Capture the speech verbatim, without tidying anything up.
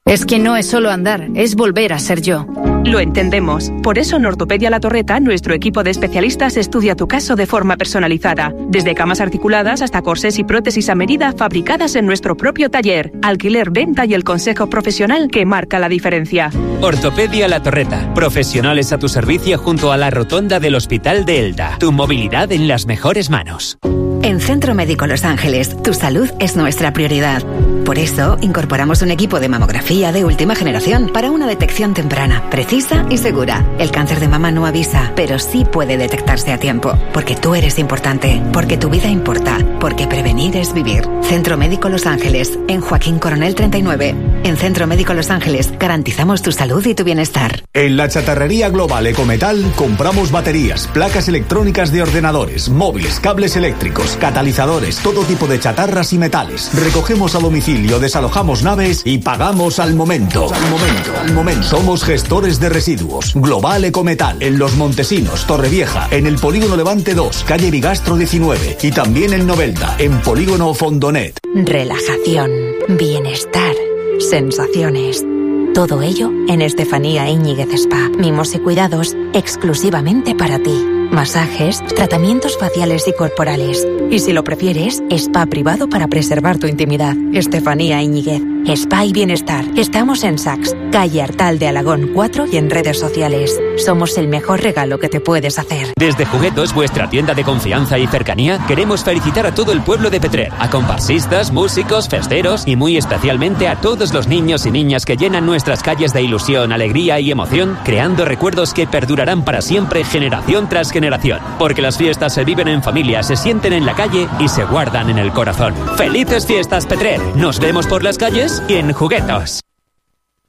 Es que no es solo andar, es volver a ser yo. Lo entendemos. Por eso en Ortopedia La Torreta, nuestro equipo de especialistas estudia tu caso de forma personalizada. Desde camas articuladas hasta corsés y prótesis a medida fabricadas en nuestro propio taller. Alquiler, venta y el consejo profesional que marca la diferencia. Ortopedia La Torreta. Profesionales a tu servicio junto a la rotonda del Hospital de Elda. Tu movilidad en las mejores manos. En Centro Médico Los Ángeles, tu salud es nuestra prioridad. Por eso, incorporamos un equipo de mamografía de última generación para una detección temprana, precisa y segura. El cáncer de mama no avisa, pero sí puede detectarse a tiempo. Porque tú eres importante, porque tu vida importa, porque prevenir es vivir. Centro Médico Los Ángeles, en Joaquín Coronel treinta y nueve. En Centro Médico Los Ángeles garantizamos tu salud y tu bienestar. En la chatarrería global Ecometal compramos baterías, placas electrónicas de ordenadores, móviles, cables eléctricos, catalizadores, todo tipo de chatarras y metales. Recogemos a domicilio, desalojamos naves y pagamos al momento. Al momento, al momento. Somos gestores de residuos. Global Ecometal, en Los Montesinos, Torrevieja, en el Polígono Levante dos, calle Bigastro diecinueve y también en Novelda, en Polígono Fondonet. Relajación, bienestar, sensaciones. Todo ello en Estefanía Íñiguez Spa. Mimos y cuidados exclusivamente para ti. Masajes, tratamientos faciales y corporales. Y si lo prefieres, spa privado para preservar tu intimidad. Estefanía Íñiguez. Spa y bienestar. Estamos en Saks, calle Artal de Alagón cuatro y en redes sociales. Somos el mejor regalo que te puedes hacer. Desde Juguetos, vuestra tienda de confianza y cercanía, queremos felicitar a todo el pueblo de Petrer, a comparsistas, músicos, festeros y muy especialmente a todos los niños y niñas que llenan nuestras calles de ilusión, alegría y emoción, creando recuerdos que perdurarán para siempre, generación tras generación. Generación, porque las fiestas se viven en familia, se sienten en la calle y se guardan en el corazón. ¡Felices fiestas, Petrer! Nos vemos por las calles y en Juguetos.